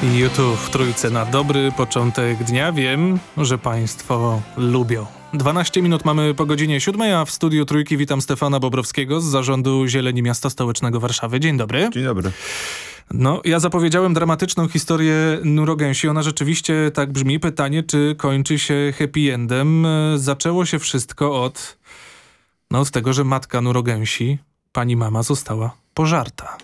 YouTube w Trójce na dobry początek dnia. Wiem, że Państwo lubią. 12 minut mamy po godzinie 7, a w studiu Trójki witam Stefana Bobrowskiego z Zarządu Zieleni Miasta Stołecznego Warszawy. Dzień dobry. Dzień dobry. No, ja zapowiedziałem dramatyczną historię Nurogęsi. Ona rzeczywiście tak brzmi. Pytanie, czy kończy się happy endem? Zaczęło się wszystko od tego, że matka Nurogęsi, pani mama, została pożarta.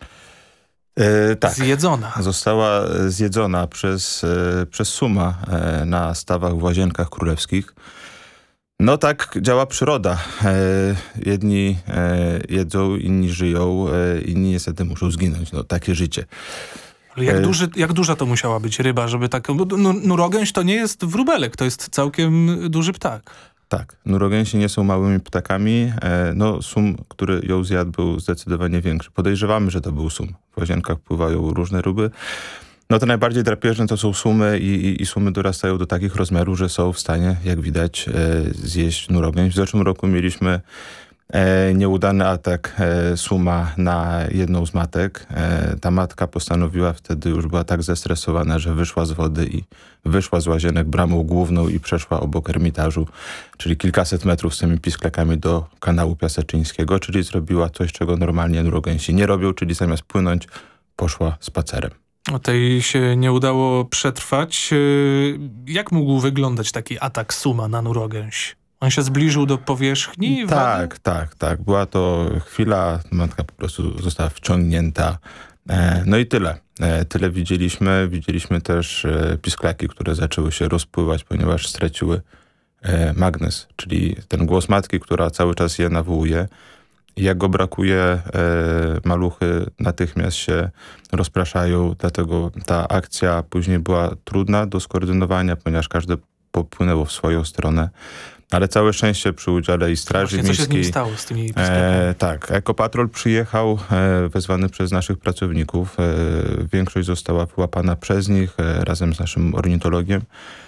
Tak. Zjedzona. Została zjedzona przez suma na stawach w Łazienkach Królewskich. No tak działa przyroda. Jedni jedzą, inni żyją, inni niestety muszą zginąć. No takie życie. Ale jak duża to musiała być ryba, żeby tak... Nurogęś to nie jest wróbelek, to jest całkiem duży ptak. Tak, nurogęsi nie są małymi ptakami. Sum, który ją zjadł, był zdecydowanie większy. Podejrzewamy, że to był sum. W Łazienkach pływają różne ryby. No to najbardziej drapieżne to są sumy i sumy dorastają do takich rozmiarów, że są w stanie, jak widać, zjeść nurogęś. W zeszłym roku mieliśmy nieudany atak suma na jedną z matek. Ta matka postanowiła wtedy, już była tak zestresowana, że wyszła z wody i wyszła z Łazienek bramą główną i przeszła obok Ermitażu, czyli kilkaset metrów z tymi pisklakami do kanału Piaseczyńskiego, czyli zrobiła coś, czego normalnie nurogęsi nie robią, czyli zamiast płynąć, poszła spacerem. O tej się nie udało przetrwać. Jak mógł wyglądać taki atak suma na nurogęś? On się zbliżył do powierzchni? Tak. Była to chwila, matka po prostu została wciągnięta. No i tyle. Tyle widzieliśmy. Widzieliśmy też pisklaki, które zaczęły się rozpływać, ponieważ straciły magnes, czyli ten głos matki, która cały czas je nawołuje. Jak go brakuje, maluchy natychmiast się rozpraszają, dlatego ta akcja później była trudna do skoordynowania, ponieważ każde popłynęło w swoją stronę. Ale całe szczęście przy udziale i Straży Miejskiej. Co się z nim stało, z tymi pisklakami? Tak, Ekopatrol przyjechał, wezwany przez naszych pracowników. Większość została wyłapana przez nich razem z naszym ornitologiem.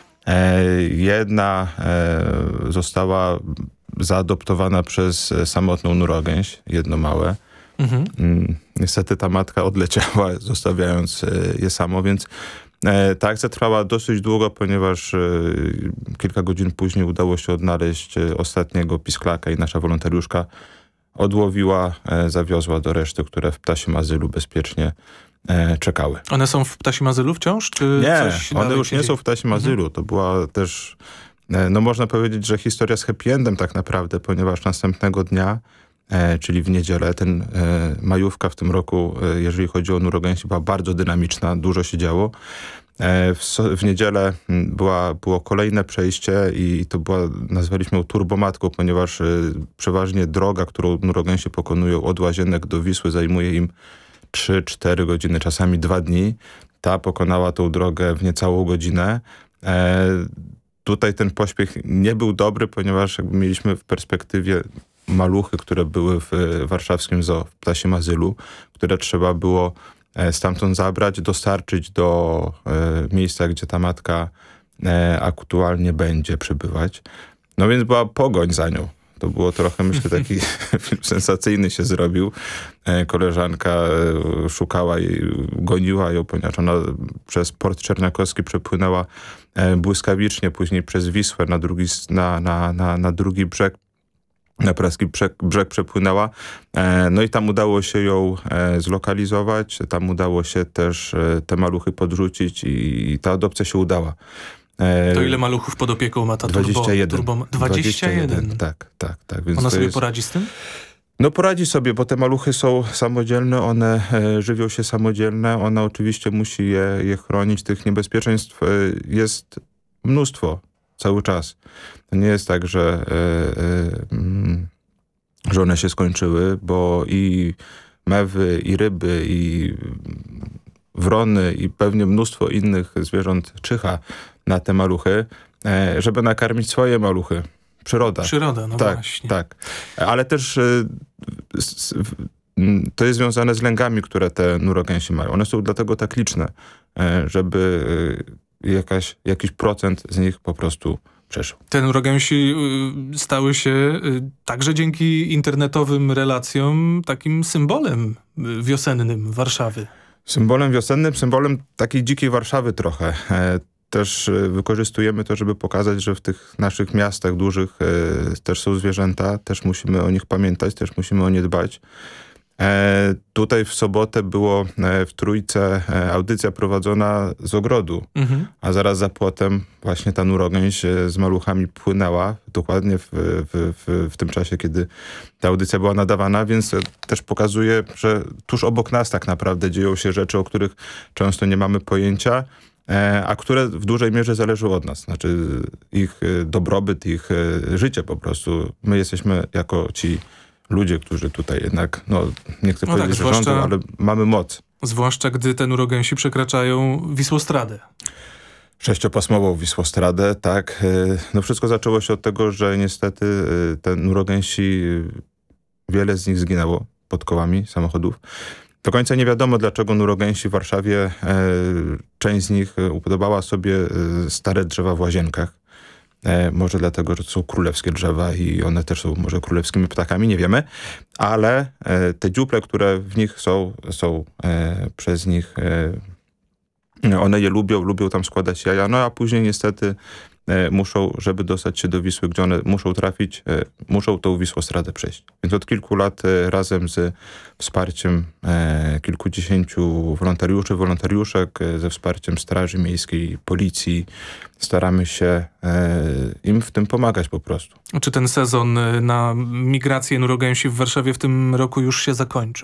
Jedna została zaadoptowana przez samotną nurogęś, jedno małe. Niestety ta matka odleciała, zostawiając je samo, więc ta akcja trwała dosyć długo, ponieważ kilka godzin później udało się odnaleźć ostatniego pisklaka i nasza wolontariuszka odłowiła, zawiozła do reszty, które w ptasim azylu bezpiecznie czekały. One są w ptasim azylu wciąż? Czy nie, coś one już nie są w ptasim azylu. To była też, można powiedzieć, że historia z happy endem tak naprawdę, ponieważ następnego dnia, czyli w niedzielę, majówka w tym roku, jeżeli chodzi o nurogęsi, była bardzo dynamiczna, dużo się działo. W niedzielę było kolejne przejście i to nazwaliśmy ją turbomatką, ponieważ przeważnie droga, którą nurogęsi pokonują od Łazienek do Wisły, zajmuje im 3-4 godziny, czasami 2 dni. Ta pokonała tą drogę w niecałą godzinę. Tutaj ten pośpiech nie był dobry, ponieważ mieliśmy w perspektywie maluchy, które były w warszawskim zoo, w ptasim azylu, które trzeba było stamtąd zabrać, dostarczyć do miejsca, gdzie ta matka aktualnie będzie przebywać. No więc była pogoń za nią. To było trochę, myślę, taki film sensacyjny się zrobił. Koleżanka szukała jej, goniła ją, ponieważ ona przez Port Czerniakowski przepłynęła błyskawicznie, później przez Wisłę na drugi brzeg, na praski brzeg przepłynęła. No i tam udało się ją zlokalizować, tam udało się też te maluchy podrzucić i ta adopcja się udała. To ile maluchów pod opieką ma ta 21. 21? Tak. Więc ona sobie poradzi z tym? No poradzi sobie, bo te maluchy są samodzielne, one żywią się samodzielne, ona oczywiście musi je chronić. Tych niebezpieczeństw jest mnóstwo cały czas. To nie jest tak, że one się skończyły, bo i mewy, i ryby, i wrony, i pewnie mnóstwo innych zwierząt czyha na te maluchy, żeby nakarmić swoje maluchy. Przyroda, no właśnie. Tak. Ale też to jest związane z lęgami, które te nurogęsi mają. One są dlatego tak liczne, żeby jakiś procent z nich po prostu przeszło. Te nurogęsi stały się także dzięki internetowym relacjom takim symbolem wiosennym Warszawy. Symbolem wiosennym, symbolem takiej dzikiej Warszawy trochę. Też wykorzystujemy to, żeby pokazać, że w tych naszych miastach dużych też są zwierzęta, też musimy o nich pamiętać, też musimy o nie dbać. Tutaj w sobotę było w Trójce audycja prowadzona z ogrodu, a zaraz za płotem właśnie ta nurogęś z maluchami płynęła, dokładnie w tym czasie, kiedy ta audycja była nadawana, więc też pokazuje, że tuż obok nas tak naprawdę dzieją się rzeczy, o których często nie mamy pojęcia, a które w dużej mierze zależą od nas. Znaczy ich dobrobyt, ich życie po prostu. My jesteśmy jako ci ludzie, którzy tutaj jednak, nie chcę powiedzieć, że rządzą, ale mamy moc. Zwłaszcza gdy te nurogęsi przekraczają Wisłostradę. 6-pasmową Wisłostradę, tak. No wszystko zaczęło się od tego, że niestety te nurogęsi, wiele z nich zginęło pod kołami samochodów. Do końca nie wiadomo, dlaczego nurogęsi w Warszawie, część z nich upodobała sobie stare drzewa w łazienkach. Może dlatego, że to są królewskie drzewa i one też są może królewskimi ptakami, nie wiemy, ale te dziuple, które w nich są przez nich, one je lubią tam składać jaja, no a później niestety muszą, żeby dostać się do Wisły, gdzie one muszą trafić, muszą tą Wisłostradę przejść. Więc od kilku lat razem z wsparciem kilkudziesięciu wolontariuszek, ze wsparciem Straży Miejskiej, Policji, staramy się im w tym pomagać po prostu. Czy ten sezon na migrację nurogęsi w Warszawie w tym roku już się zakończył?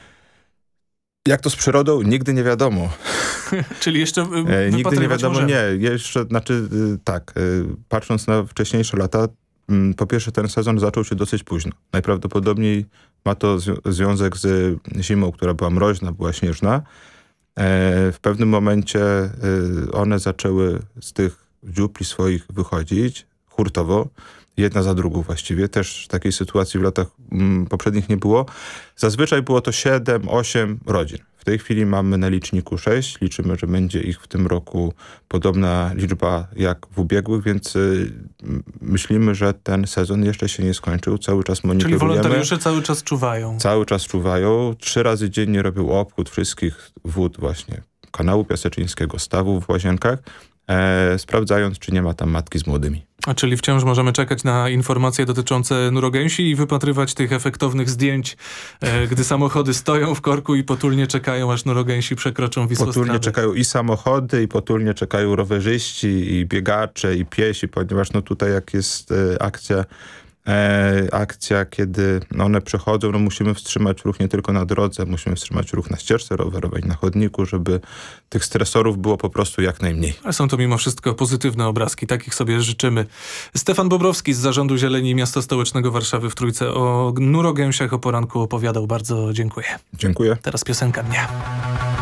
Jak to z przyrodą? Nigdy nie wiadomo. Czyli jeszcze nigdy nie wiadomo, możemy. Nie. Jeszcze, tak, patrząc na wcześniejsze lata, po pierwsze ten sezon zaczął się dosyć późno. Najprawdopodobniej ma to związek z zimą, która była mroźna, była śnieżna. W pewnym momencie one zaczęły z tych dziupli swoich wychodzić hurtowo, jedna za drugą właściwie. Też takiej sytuacji w latach poprzednich nie było. Zazwyczaj było to 7-8 rodzin. W tej chwili mamy na liczniku 6. Liczymy, że będzie ich w tym roku podobna liczba jak w ubiegłych, więc myślimy, że ten sezon jeszcze się nie skończył. Cały czas monitorujemy. Czyli wolontariusze cały czas czuwają. Cały czas czuwają. 3 razy dziennie robią obchód wszystkich wód właśnie kanału Piaseczyńskiego, stawów w Łazienkach, sprawdzając, czy nie ma tam matki z młodymi. A czyli wciąż możemy czekać na informacje dotyczące nurogęsi i wypatrywać tych efektownych zdjęć, gdy samochody stoją w korku i potulnie czekają, aż nurogęsi przekroczą Wisłostradę. Potulnie czekają i samochody, i potulnie czekają rowerzyści, i biegacze, i piesi, ponieważ tutaj jak jest akcja, kiedy one przechodzą, musimy wstrzymać ruch nie tylko na drodze, musimy wstrzymać ruch na ścieżce rowerowej, na chodniku, żeby tych stresorów było po prostu jak najmniej. Ale są to mimo wszystko pozytywne obrazki, takich sobie życzymy. Stefan Bobrowski z Zarządu Zieleni Miasta Stołecznego Warszawy w Trójce o nurogęsiach o poranku opowiadał. Bardzo dziękuję. Dziękuję. Teraz piosenka dnia.